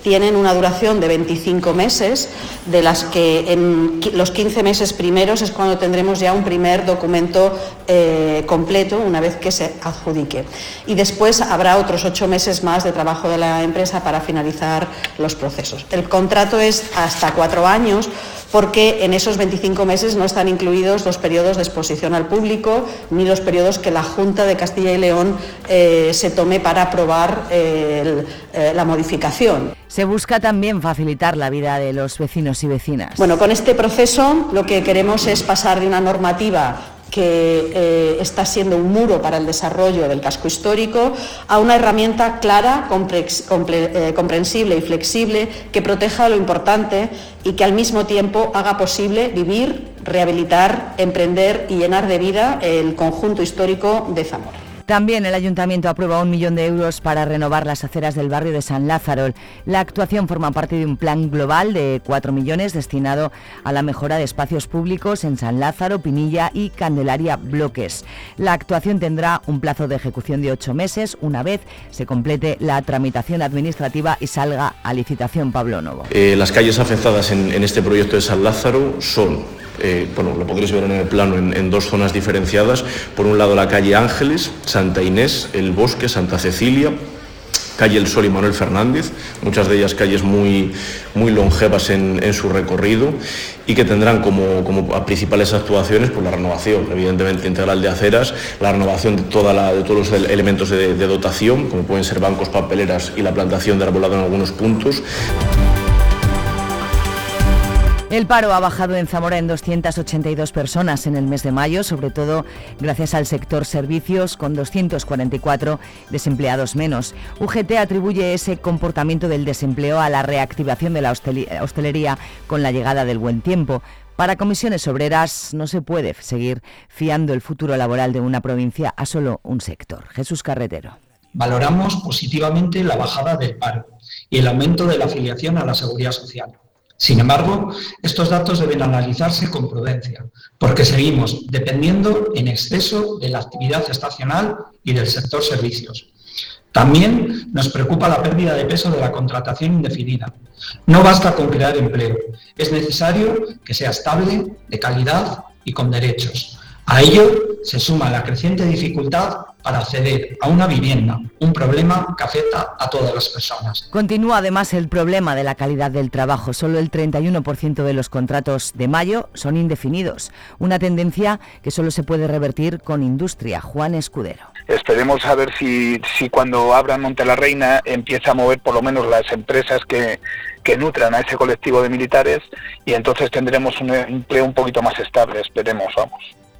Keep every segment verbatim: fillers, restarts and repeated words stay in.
tienen una duración de veinticinco meses, de las que en los quince meses primeros es cuando tendremos ya un primer documento eh, completo, una vez que se adjudique. Y después habrá otros ocho meses más de trabajo de la empresa para finalizar los procesos. El contrato es hasta cuatro años, porque en esos veinticinco meses no están incluidos los periodos de exposición al público ni los periodos que la Junta de Castilla y León eh, se tome para aprobar eh, el, eh, la modificación. Se busca también facilitar la vida de los vecinos y vecinas. Bueno, con este proceso lo que queremos es pasar de una normativa que eh, está siendo un muro para el desarrollo del casco histórico, a una herramienta clara, complex, comple, eh, comprensible y flexible, que proteja lo importante y que al mismo tiempo haga posible vivir, rehabilitar, emprender y llenar de vida el conjunto histórico de Zamora. También el Ayuntamiento aprueba un millón de euros para renovar las aceras del barrio de San Lázaro. La actuación forma parte de un plan global de cuatro millones destinado a la mejora de espacios públicos en San Lázaro, Pinilla y Candelaria Bloques. La actuación tendrá un plazo de ejecución de ocho meses, una vez se complete la tramitación administrativa y salga a licitación. Pablo Novo. Eh, las calles afectadas en, en este proyecto de San Lázaro son... Eh, bueno, lo podréis ver en el plano en, en dos zonas diferenciadas. Por un lado la calle Ángeles, Santa Inés, El Bosque, Santa Cecilia, calle El Sol y Manuel Fernández, muchas de ellas calles muy, muy longevas en, en su recorrido y que tendrán como, como principales actuaciones pues, la renovación, evidentemente, integral de aceras, la renovación de, toda la, de todos los elementos de, de dotación, como pueden ser bancos, papeleras y la plantación de arbolado en algunos puntos. El paro ha bajado en Zamora en doscientas ochenta y dos personas en el mes de mayo, sobre todo gracias al sector servicios, con doscientos cuarenta y cuatro desempleados menos. U G T atribuye ese comportamiento del desempleo a la reactivación de la hostelería con la llegada del buen tiempo. Para Comisiones Obreras no se puede seguir fiando el futuro laboral de una provincia a solo un sector. Jesús Carretero. Valoramos positivamente la bajada del paro y el aumento de la afiliación a la Seguridad Social. Sin embargo, estos datos deben analizarse con prudencia, porque seguimos dependiendo en exceso de la actividad estacional y del sector servicios. También nos preocupa la pérdida de peso de la contratación indefinida. No basta con crear empleo, es necesario que sea estable, de calidad y con derechos. A ello se suma la creciente dificultad para acceder a una vivienda, un problema que afecta a todas las personas. Continúa además el problema de la calidad del trabajo. Solo el treinta y uno por ciento de los contratos de mayo son indefinidos, una tendencia que solo se puede revertir con industria. Juan Escudero. Esperemos a ver si, si cuando abran Monte la Reina empieza a mover por lo menos las empresas que, que nutran a ese colectivo de militares y entonces tendremos un empleo un poquito más estable, esperemos, vamos.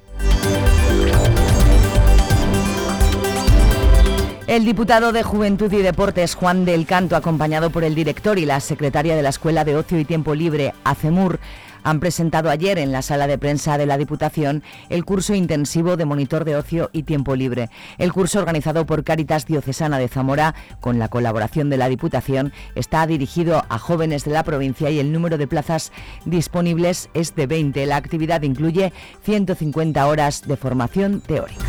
El diputado de Juventud y Deportes, Juan del Canto, acompañado por el director y la secretaria de la Escuela de Ocio y Tiempo Libre, ACEMUR, han presentado ayer en la sala de prensa de la Diputación el curso intensivo de monitor de ocio y tiempo libre. El curso, organizado por Cáritas Diocesana de Zamora, con la colaboración de la Diputación, está dirigido a jóvenes de la provincia y el número de plazas disponibles es de veinte. La actividad incluye ciento cincuenta horas de formación teórica.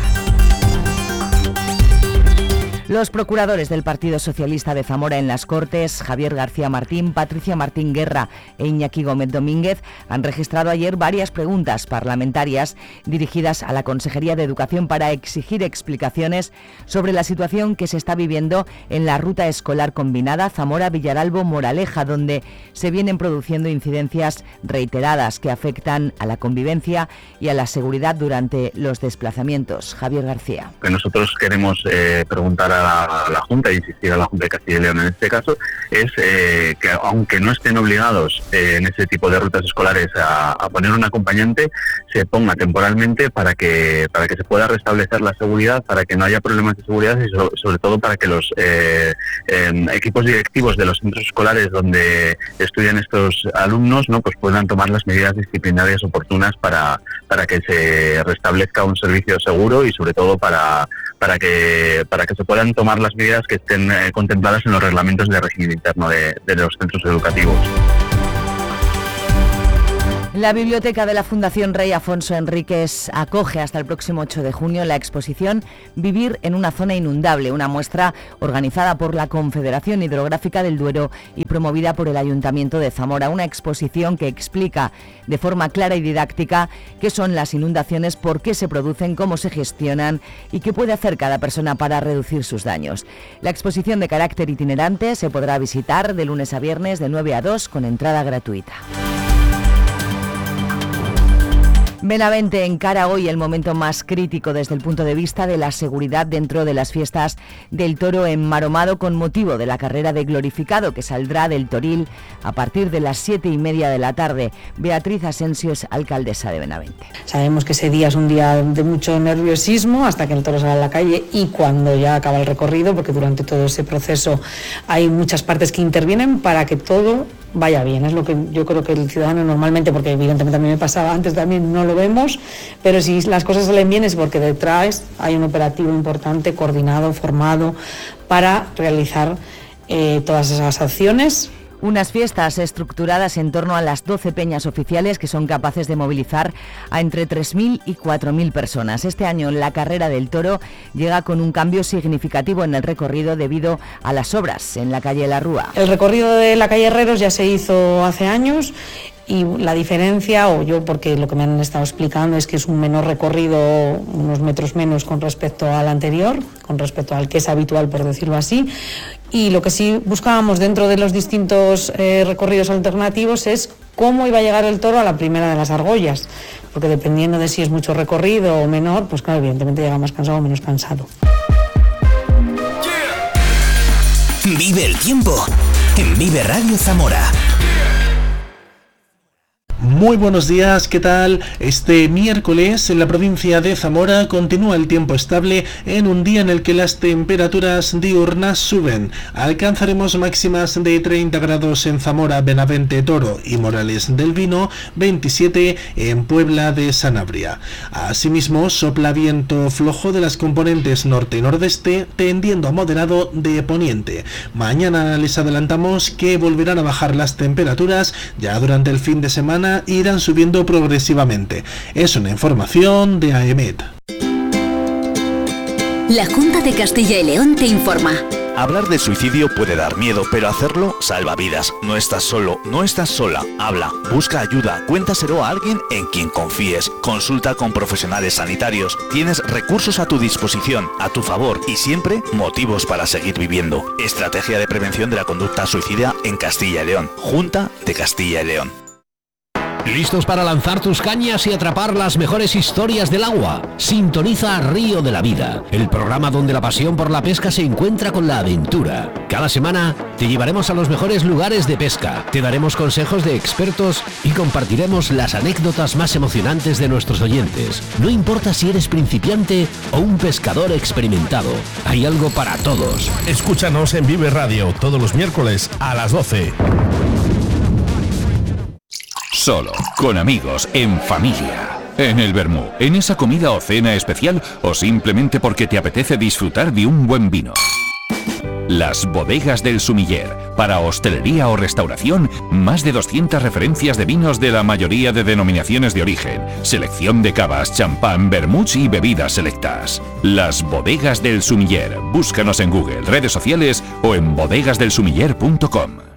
Los procuradores del Partido Socialista de Zamora en las Cortes, Javier García Martín, Patricia Martín Guerra e Iñaki Gómez Domínguez, han registrado ayer varias preguntas parlamentarias dirigidas a la Consejería de Educación para exigir explicaciones sobre la situación que se está viviendo en la ruta escolar combinada Zamora-Villaralbo-Moraleja, donde se vienen produciendo incidencias reiteradas que afectan a la convivencia y a la seguridad durante los desplazamientos. Javier García. Que nosotros queremos eh, preguntar a la, a la Junta, e insistir a la Junta de Castilla y León en este caso, es eh, que aunque no estén obligados eh, en ese tipo de rutas escolares a, a poner un acompañante, se ponga temporalmente para que para que se pueda restablecer la seguridad, para que no haya problemas de seguridad y so, sobre todo para que los eh, eh, equipos directivos de los centros escolares donde estudian estos alumnos no pues puedan tomar las medidas disciplinarias oportunas para para que se restablezca un servicio seguro y sobre todo para para que para que se puedan tomar las medidas que estén eh, contempladas en los reglamentos de régimen interno de, de los centros educativos. La Biblioteca de la Fundación Rey Afonso Enríquez acoge hasta el próximo ocho de junio la exposición Vivir en una zona inundable, una muestra organizada por la Confederación Hidrográfica del Duero y promovida por el Ayuntamiento de Zamora. Una exposición que explica de forma clara y didáctica qué son las inundaciones, por qué se producen, cómo se gestionan y qué puede hacer cada persona para reducir sus daños. La exposición, de carácter itinerante, se podrá visitar de lunes a viernes de nueve a dos con entrada gratuita. Benavente encara hoy el momento más crítico desde el punto de vista de la seguridad dentro de las fiestas del Toro en Maromado, con motivo de la carrera de glorificado que saldrá del Toril a partir de las siete y media de la tarde. Beatriz Asensio es alcaldesa de Benavente. Sabemos que ese día es un día de mucho nerviosismo hasta que el toro salga a la calle y cuando ya acaba el recorrido, porque durante todo ese proceso hay muchas partes que intervienen para que todo vaya bien. Es lo que yo creo que el ciudadano normalmente, porque evidentemente a mí me pasaba antes también, no lo vemos, pero si las cosas salen bien es porque detrás hay un operativo importante, coordinado, formado, para realizar eh, todas esas acciones. Unas fiestas estructuradas en torno a las doce peñas oficiales que son capaces de movilizar a entre tres mil y cuatro mil personas. Este año la carrera del Toro llega con un cambio significativo en el recorrido debido a las obras en la calle La Rúa. El recorrido de la calle Herreros ya se hizo hace años y la diferencia, o yo porque lo que me han estado explicando es que es un menor recorrido, unos metros menos con respecto al anterior, con respecto al que es habitual, por decirlo así. Y lo que sí buscábamos dentro de los distintos eh, recorridos alternativos es cómo iba a llegar el toro a la primera de las argollas, porque dependiendo de si es mucho recorrido o menor, pues claro, evidentemente llega más cansado o menos cansado. Vive el tiempo en Vive Radio Zamora. Muy buenos días, ¿qué tal? Este miércoles en la provincia de Zamora continúa el tiempo estable en un día en el que las temperaturas diurnas suben. Alcanzaremos máximas de treinta grados en Zamora, Benavente, Toro y Morales del Vino, veintisiete en Puebla de Sanabria. Asimismo, sopla viento flojo de las componentes norte y nordeste, tendiendo a moderado de poniente. Mañana les adelantamos que volverán a bajar las temperaturas, ya durante el fin de semana irán subiendo progresivamente. Es una información de A E M E T. La Junta de Castilla y León te informa. Hablar de suicidio puede dar miedo, pero hacerlo salva vidas. No estás solo, no estás sola. Habla, busca ayuda, cuéntaselo a alguien en quien confíes. Consulta con profesionales sanitarios. Tienes recursos a tu disposición, a tu favor y siempre motivos para seguir viviendo. Estrategia de prevención de la conducta suicida en Castilla y León. Junta de Castilla y León. ¿Listos para lanzar tus cañas y atrapar las mejores historias del agua? Sintoniza Río de la Vida, el programa donde la pasión por la pesca se encuentra con la aventura. Cada semana te llevaremos a los mejores lugares de pesca, te daremos consejos de expertos y compartiremos las anécdotas más emocionantes de nuestros oyentes. No importa si eres principiante o un pescador experimentado, hay algo para todos. Escúchanos en Vive Radio todos los miércoles a las doce. Solo, con amigos, en familia, en el vermú, en esa comida o cena especial o simplemente porque te apetece disfrutar de un buen vino. Las Bodegas del Sumiller. Para hostelería o restauración, más de doscientas referencias de vinos de la mayoría de denominaciones de origen. Selección de cavas, champán, vermuts y bebidas selectas. Las Bodegas del Sumiller. Búscanos en Google, redes sociales o en bodegas del sumiller punto com.